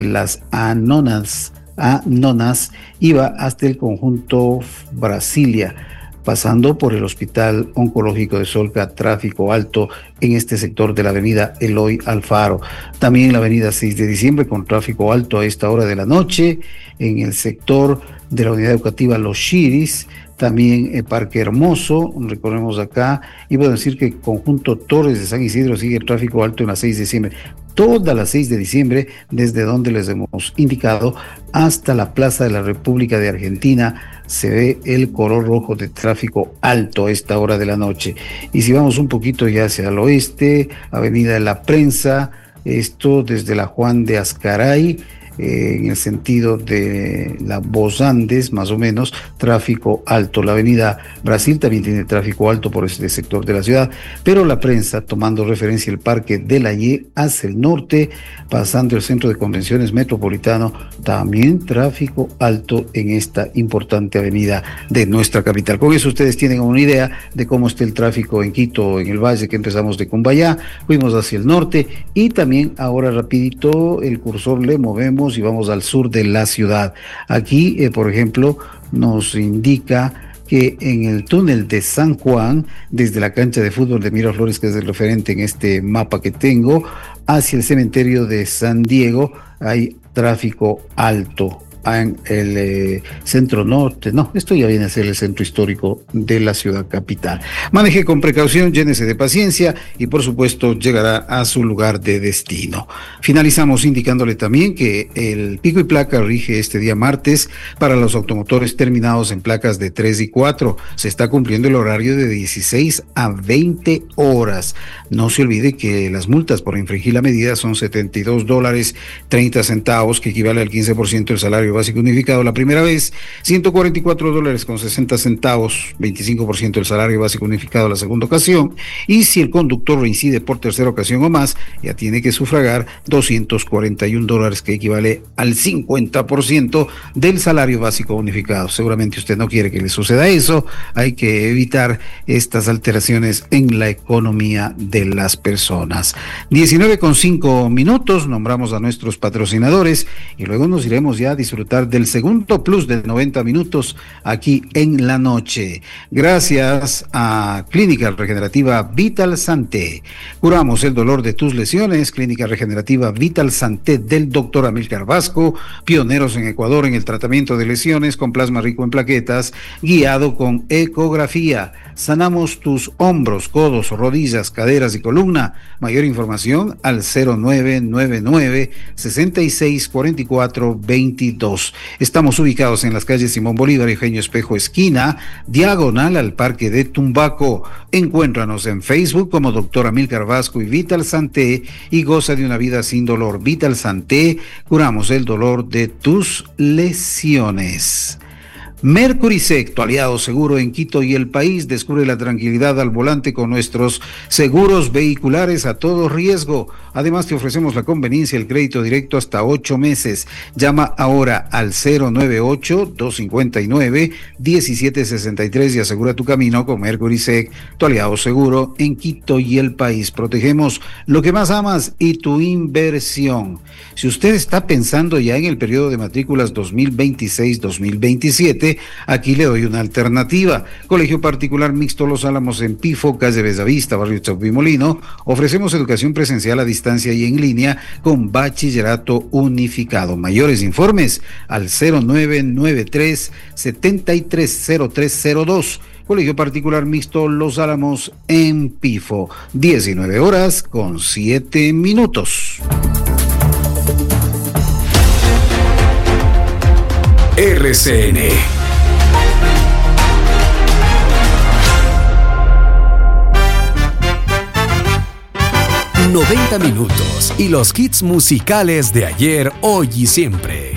las Anonas iba hasta el conjunto Brasilia, pasando por el Hospital Oncológico de Solca, tráfico alto en este sector de la avenida Eloy Alfaro. También la avenida 6 de diciembre con tráfico alto a esta hora de la noche, en el sector de la unidad educativa Los Chiris, también Parque Hermoso, recorremos acá, y puedo decir que conjunto Torres de San Isidro sigue el tráfico alto en la 6 de diciembre. Toda la 6 de diciembre, desde donde les hemos indicado, hasta la Plaza de la República de Argentina, se ve el color rojo de tráfico alto a esta hora de la noche. Y si vamos un poquito ya hacia el oeste, Avenida de la Prensa, esto desde la Juan de Azcaray, en el sentido de la Voz Andes, más o menos, tráfico alto. La avenida Brasil también tiene tráfico alto por este sector de la ciudad, pero la Prensa, tomando referencia el Parque de la Y hacia el norte, pasando el Centro de Convenciones Metropolitano, también tráfico alto en esta importante avenida de nuestra capital. Con eso ustedes tienen una idea de cómo está el tráfico en Quito, en el valle, que empezamos de Cumbayá, fuimos hacia el norte y también ahora rapidito el cursor le movemos y vamos al sur de la ciudad. Aquí, por ejemplo, nos indica que en el túnel de San Juan, desde la cancha de fútbol de Miraflores, que es el referente en este mapa que tengo, hacia el cementerio de San Diego, hay tráfico alto. En el centro norte, no, esto ya viene a ser el centro histórico de la ciudad capital. Maneje con precaución, llénese de paciencia y por supuesto llegará a su lugar de destino. Finalizamos indicándole también que el pico y placa rige este día martes para los automotores terminados en placas de 3 y 4. Se está cumpliendo el horario de 16 a 20 horas. No se olvide que las multas por infringir la medida son $72.30, que equivale al 15% del salario básico unificado la primera vez, $144.60, 25% del salario básico unificado la segunda ocasión, y si el conductor reincide por tercera ocasión o más, ya tiene que sufragar $241, que equivale al 50% del salario básico unificado. Seguramente usted no quiere que le suceda eso, hay que evitar estas alteraciones en la economía de las personas. 19:05, nombramos a nuestros patrocinadores y luego nos iremos ya a disfrutar del segundo plus de 90 minutos aquí en la noche. Gracias a Clínica Regenerativa Vital Santé. Curamos el dolor de tus lesiones. Clínica Regenerativa Vital Santé del Dr. Amílcar Vasco, pioneros en Ecuador en el tratamiento de lesiones con plasma rico en plaquetas, guiado con ecografía. Sanamos tus hombros, codos, rodillas, caderas y columna. Mayor información al 0999-664422. Estamos ubicados en las calles Simón Bolívar y Eugenio Espejo esquina, diagonal al Parque de Tumbaco. Encuéntranos en Facebook como Dr. Amílcar Vasco y Vital Santé y goza de una vida sin dolor. Vital Santé, curamos el dolor de tus lesiones. Mercurisec, tu aliado seguro en Quito y el país. Descubre la tranquilidad al volante con nuestros seguros vehiculares a todo riesgo. Además, te ofrecemos la conveniencia del crédito directo hasta 8 meses. Llama ahora al 098-259-1763 y asegura tu camino con Mercurisec, tu aliado seguro en Quito y el país. Protegemos lo que más amas y tu inversión. Si usted está pensando ya en el periodo de matrículas 2026-2027, aquí le doy una alternativa. Colegio Particular Mixto Los Álamos en Pifo, calle Bellavista, barrio Chaupimolino. Ofrecemos educación presencial a distancia y en línea con bachillerato unificado. Mayores informes al 0993-730302. Colegio Particular Mixto Los Álamos en Pifo. 19:07. RCN. ...90 minutos y los hits musicales de ayer, hoy y siempre.